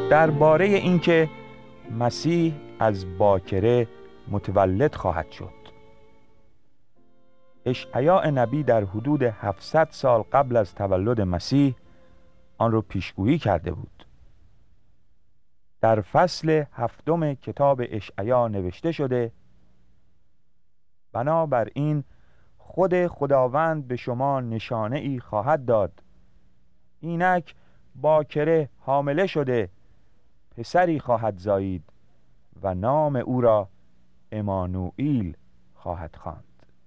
درباره اینکه مسیح از باکره متولد خواهد شد. اشعیا نبی در حدود 700 سال قبل از تولد مسیح آن را پیشگویی کرده بود. در فصل 7 کتاب اشعیا نوشته شده: بنابراین خود خداوند به شما نشانه ای خواهد داد، اینک باکره حامله شده پسری خواهد زایید و نام او را امانوئیل خواهد خواند.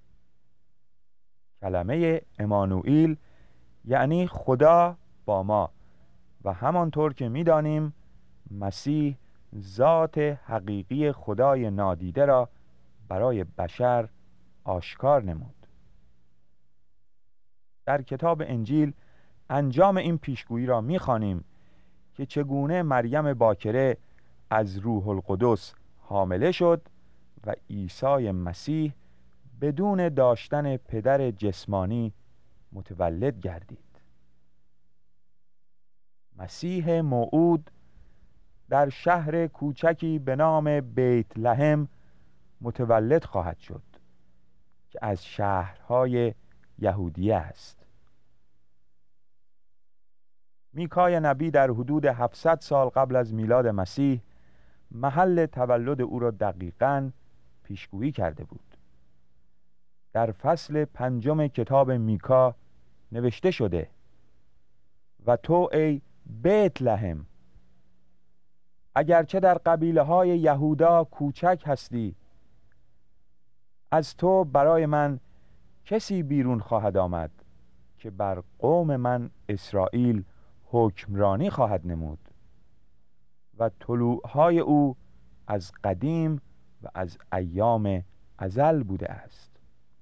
کلمه امانوئیل یعنی خدا با ما و همانطور که می‌دانیم مسیح ذات حقیقی خدای نادیده را برای بشر آشکار نمود. در کتاب انجیل انجام این پیشگویی را می‌خوانیم که چگونه مریم باکره از روح القدس حامله شد و عیسی مسیح بدون داشتن پدر جسمانی متولد گردید. مسیح موعود در شهر کوچکی به نام بیت لحم متولد خواهد شد که از شهرهای یهودیه است. میکای نبی در حدود 700 سال قبل از میلاد مسیح محل تولد او را دقیقاً پیشگویی کرده بود. در فصل 5 کتاب میکا نوشته شده: و تو ای بیت لحم، اگرچه در قبیله های یهودا کوچک هستی، از تو برای من کسی بیرون خواهد آمد که بر قوم من اسرائیل حکمرانی خواهد نمود و طلوعهای او از قدیم و از ایام ازل بوده است.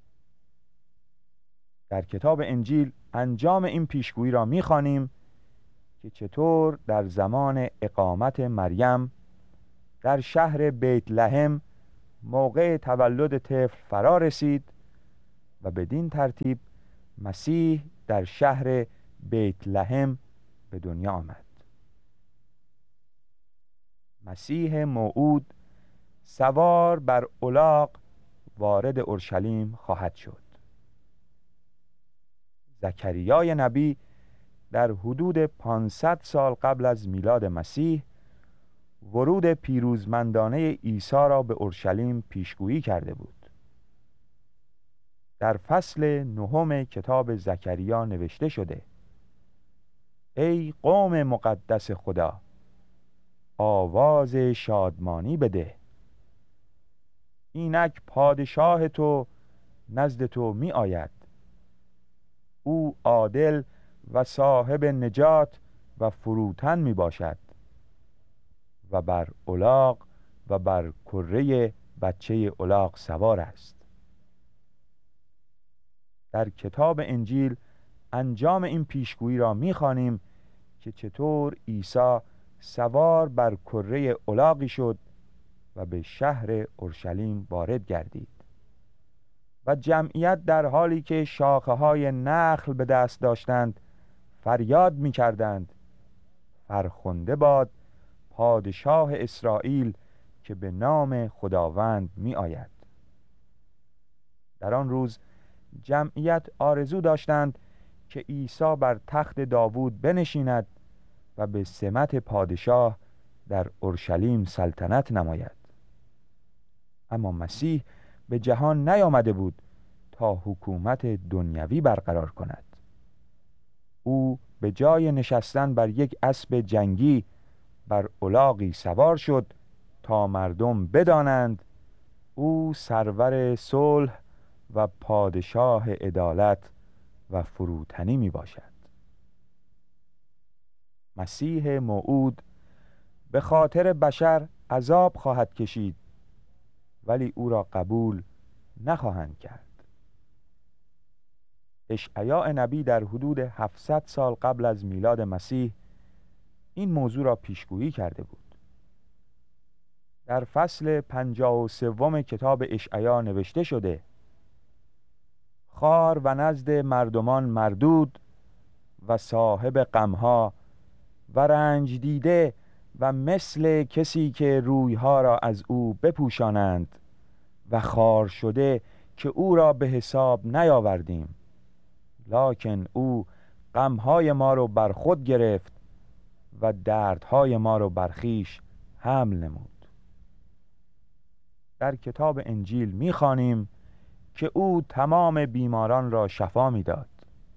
در کتاب انجیل انجام این پیشگویی را می‌خوانیم که چطور در زمان اقامت مریم در شهر بیت لحم موقع تولد طفل فرا رسید و بدین ترتیب مسیح در شهر بیت لحم به دنیا آمد. مسیح موعود سوار بر الاغ وارد اورشلیم خواهد شد. زکریای نبی در حدود 500 سال قبل از میلاد مسیح ورود پیروزمندانه عیسی را به اورشلیم پیشگویی کرده بود. در فصل 9 کتاب زکریا نوشته شده: ای قوم مقدس خدا، آواز شادمانی بده، اینک پادشاه تو نزد تو می آید، او عادل و صاحب نجات و فروتن می باشد و بر الاغ و بر کره بچه الاغ سوار است. در کتاب انجیل انجام این پیشگویی را می‌خوانیم که چطور عیسی سوار بر کره الاغی شد و به شهر اورشلیم وارد گردید و جمعیت در حالی که شاخه‌های نخل به دست داشتند فریاد می‌کردند: فرخنده باد پادشاه اسرائیل که به نام خداوند می آید. در آن روز جمعیت آرزو داشتند که عیسی بر تخت داوود بنشیند و به سمت پادشاه در اورشلیم سلطنت نماید. اما مسیح به جهان نیامده بود تا حکومت دنیوی برقرار کند. او به جای نشستن بر یک اسب جنگی بر الاغی سوار شد تا مردم بدانند او سرور صلح و پادشاه عدالت و فروتنی می باشد. مسیح موعود به خاطر بشر عذاب خواهد کشید، ولی او را قبول نخواهند کرد. اشعیا نبی در حدود 700 سال قبل از میلاد مسیح این موضوع را پیشگویی کرده بود. در فصل 53 کتاب اشعیا نوشته شده: خار و نزد مردمان مردود و صاحب غمها و رنج دیده و مثل کسی که رویها را از او بپوشانند و خار شده که او را به حساب نیاوردیم، لکن او غمهای ما رو بر خود گرفت و دردهای ما رو بر خویش حمل نمود. در کتاب انجیل می‌خوانیم که او تمام بیماران را شفا می‌داد.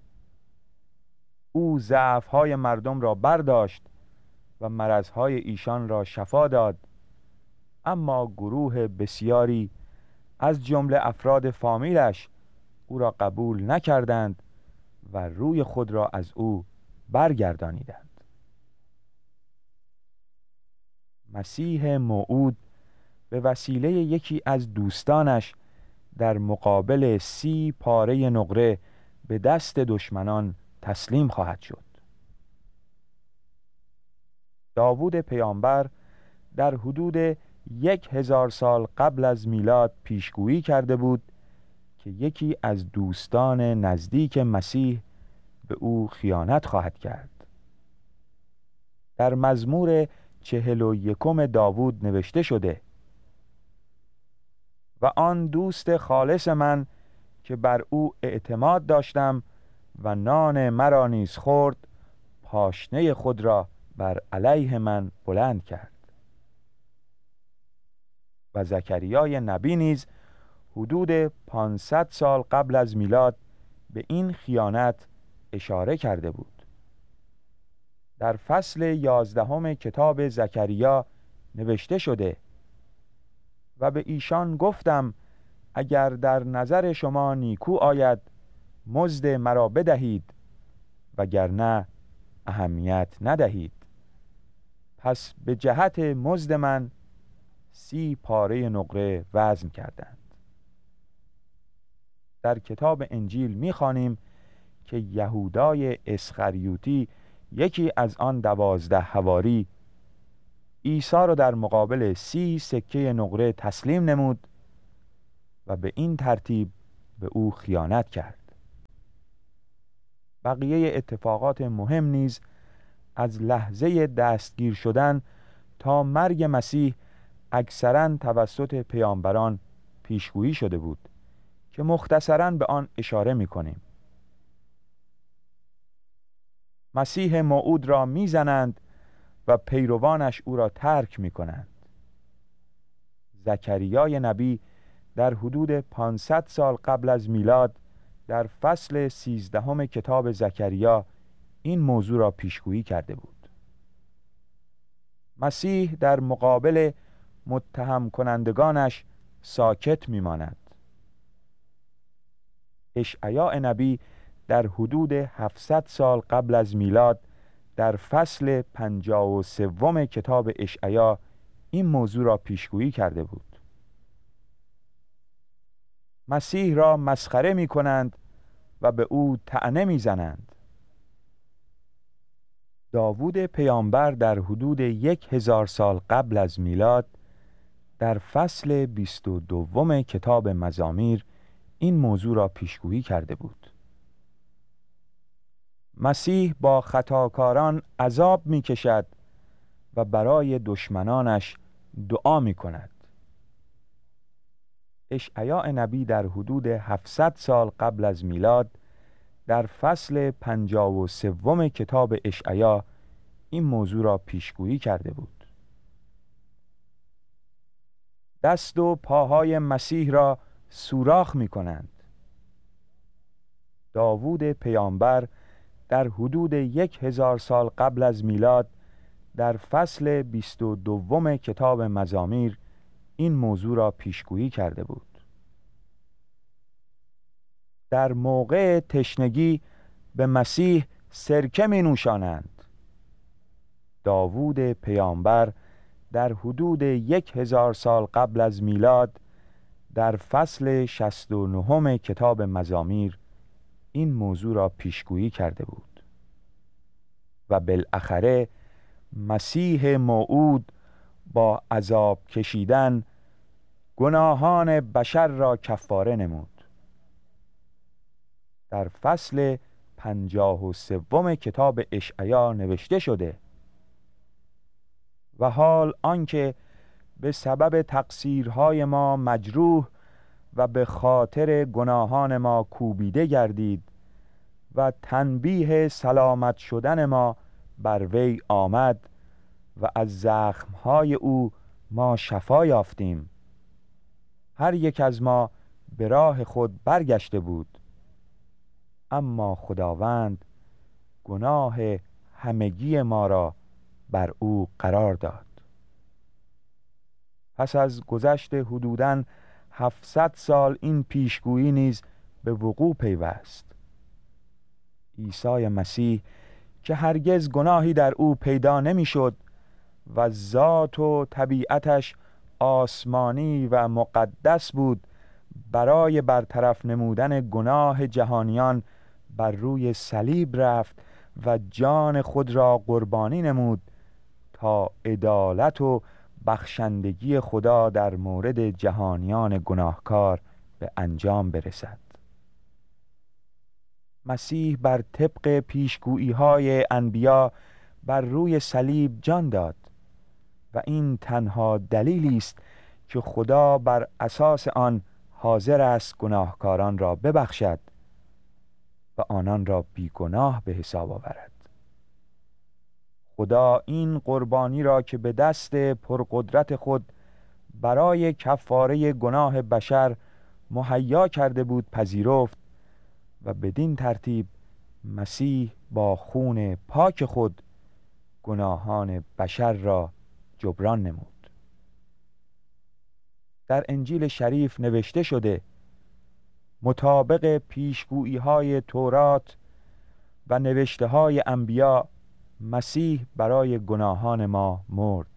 او ضعف‌های مردم را برداشت و مرضهای ایشان را شفا داد، اما گروه بسیاری از جمله افراد فامیلش او را قبول نکردند و روی خود را از او برگردانیدند. مسیح موعود به وسیله یکی از دوستانش در مقابل 30 پاره نقره به دست دشمنان تسلیم خواهد شد. داوود پیامبر در حدود 1000 سال قبل از میلاد پیشگویی کرده بود که یکی از دوستان نزدیک مسیح به او خیانت خواهد کرد. در مزمور 41 داوود نوشته شده: و آن دوست خالص من که بر او اعتماد داشتم و نان مرا نیز خورد، پاشنه خود را بر علیه من بلند کرد. و زکریای نبی نیز حدود 500 سال قبل از میلاد به این خیانت اشاره کرده بود. در فصل 11 کتاب زکریا نوشته شده: و به ایشان گفتم اگر در نظر شما نیکو آید مزد مرا بدهید، وگرنه اهمیت ندهید. پس به جهت مزد من 30 پاره نقره وزن کردند. در کتاب انجیل می‌خوانیم که یهودای اسخریوطی، یکی از آن 12 حواری، عیسی را در مقابل 30 سکه نقره تسلیم نمود و به این ترتیب به او خیانت کرد. بقیه اتفاقات مهم نیز از لحظه دستگیر شدن تا مرگ مسیح اکثراً توسط پیامبران پیشگویی شده بود که مختصراً به آن اشاره می‌کنیم. مسیح موعود را می‌زنند و پیروانش او را ترک می‌کنند. زکریای نبی در حدود 500 سال قبل از میلاد در فصل 13 کتاب زکریا این موضوع را پیشگویی کرده بود. مسیح در مقابل متهم کنندگانش ساکت می‌ماند. اشعیا نبی در حدود 700 سال قبل از میلاد در فصل 53 کتاب اشعیا این موضوع را پیشگویی کرده بود. مسیح را مسخره می کنند و به او طعنه می زنند. داوود پیامبر در حدود 1000 سال قبل از میلاد در فصل 22 کتاب مزامیر این موضوع را پیشگویی کرده بود. مسیح با خطاکاران عذاب می کشد و برای دشمنانش دعا می کند. اشعیا نبی در حدود 700 سال قبل از میلاد در فصل 53 کتاب اشعیا این موضوع را پیشگویی کرده بود. دست و پاهای مسیح را سوراخ می کنند. داوود پیامبر در حدود 1000 سال قبل از میلاد در فصل 22 کتاب مزامیر این موضوع را پیشگویی کرده بود. در موقع تشنگی به مسیح سرکه می نوشانند. داوود پیامبر در حدود 1000 سال قبل از میلاد در فصل 69 کتاب مزامیر این موضوع را پیشگویی کرده بود. و بالاخره مسیح موعود با عذاب کشیدن گناهان بشر را کفاره نمود. در فصل 53 کتاب اشعیا نوشته شده: و حال آنکه به سبب تقصیرهای ما مجروح و به خاطر گناهان ما کوبیده گردید و تنبیه سلامت شدن ما بر وی آمد و از زخمهای او ما شفا یافتیم. هر یک از ما به راه خود برگشته بود، اما خداوند گناه همگی ما را بر او قرار داد. پس از گذشت حدوداً 700 سال این پیشگویی نیز به وقوع پیوست. عیسی مسیح که هرگز گناهی در او پیدا نمی‌شد و ذات و طبیعتش آسمانی و مقدس بود، برای برطرف نمودن گناه جهانیان بر روی صلیب رفت و جان خود را قربانی نمود تا عدالت و بخشندگی خدا در مورد جهانیان گناهکار به انجام برسد. مسیح بر طبق پیشگویی‌های انبیا بر روی صلیب جان داد و این تنها دلیلی است که خدا بر اساس آن حاضر است گناهکاران را ببخشد و آنان را بیگناه به حساب آورد. خدا این قربانی را که به دست پرقدرت خود برای کفاره گناه بشر مهیا کرده بود پذیرفت و بدین ترتیب مسیح با خون پاک خود گناهان بشر را جبران نمود. در انجیل شریف نوشته شده مطابق پیشگویی‌های تورات و نوشته‌های انبیا مسیح برای گناهان ما مرد.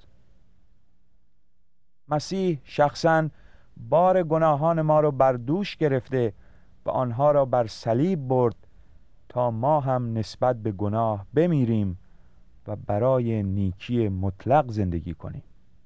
مسیح شخصاً بار گناهان ما را بر دوش گرفته و آنها را بر صلیب برد تا ما هم نسبت به گناه بمیریم و برای نیکی مطلق زندگی کنیم.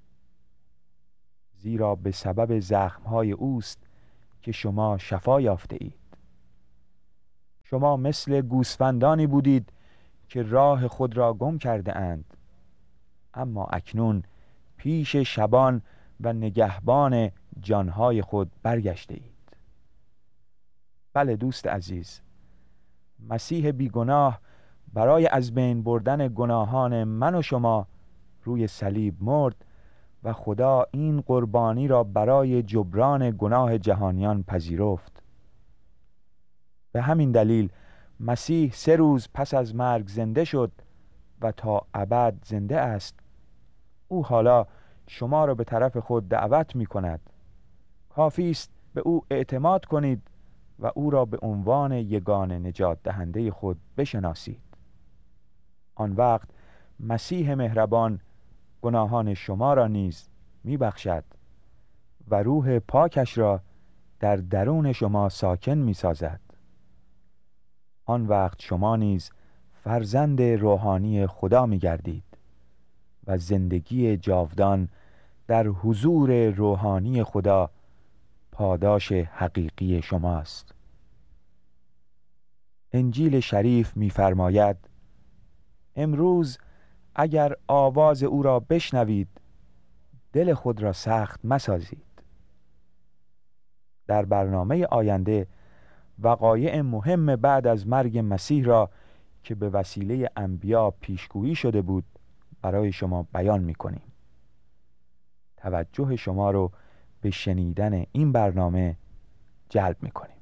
زیرا به سبب زخم‌های اوست که شما شفا یافته اید. شما مثل گوسفندانی بودید که راه خود را گم کرده اند، اما اکنون پیش شبان و نگهبان جانهای خود برگشته اید. بله دوست عزیز، مسیح بیگناه برای از بین بردن گناهان من و شما روی صلیب مرد و خدا این قربانی را برای جبران گناه جهانیان پذیرفت. به همین دلیل مسیح 3 روز پس از مرگ زنده شد و تا ابد زنده است. او حالا شما را به طرف خود دعوت می کند. کافی است به او اعتماد کنید و او را به عنوان یگانه نجات دهنده خود بشناسید. آن وقت مسیح مهربان گناهان شما را نیز می بخشد و روح پاکش را در درون شما ساکن می سازد. آن وقت شما نیز فرزند روحانی خدا می گردید و زندگی جاودان در حضور روحانی خدا پاداش حقیقی شماست. انجیل شریف می‌فرماید امروز اگر آواز او را بشنوید دل خود را سخت مسازید. در برنامه آینده وقایع مهم بعد از مرگ مسیح را که به وسیله انبیا پیشگویی شده بود برای شما بیان می‌کنیم. توجه شما رو به شنیدن این برنامه جلب می‌کنیم.